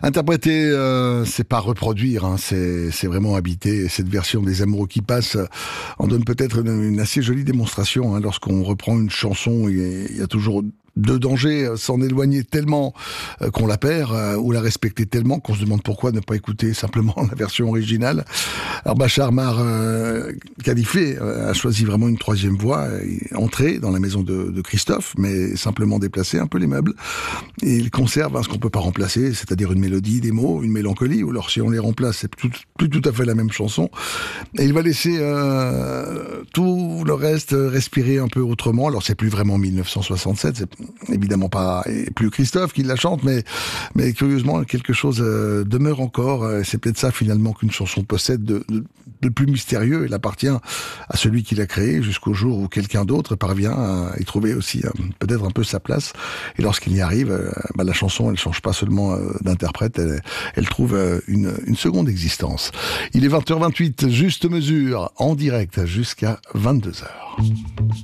Interpréter, c'est pas reproduire, hein, c'est vraiment habiter. Cette version des Amoureux qui passent en donne peut-être une assez jolie démonstration. Hein, lorsqu'on reprend une chanson, il y a toujours deux dangers, s'en éloigner tellement qu'on la perd, ou la respecter tellement qu'on se demande pourquoi ne pas écouter simplement la version originale. Alors Bachar Mar Khalife a choisi vraiment une troisième voie, entrée dans la maison de Christophe, mais simplement déplacer un peu les meubles. Et il conserve ce qu'on peut pas remplacer, c'est-à-dire une mélodie, des mots, une mélancolie, ou alors si on les remplace, c'est plus tout à fait la même chanson. Et il va laisser tout le reste respirer un peu autrement. Alors c'est plus vraiment 1967, c'est évidemment pas plus Christophe qui la chante, mais curieusement quelque chose demeure encore. C'est peut-être ça finalement qu'une chanson possède de plus mystérieux. Elle appartient à celui qui l'a créée jusqu'au jour où quelqu'un d'autre parvient à y trouver aussi peut-être un peu sa place. Et lorsqu'il y arrive, la chanson elle change pas seulement d'interprète, elle trouve une seconde existence. Il est 20h28, juste mesure, en direct jusqu'à 22h.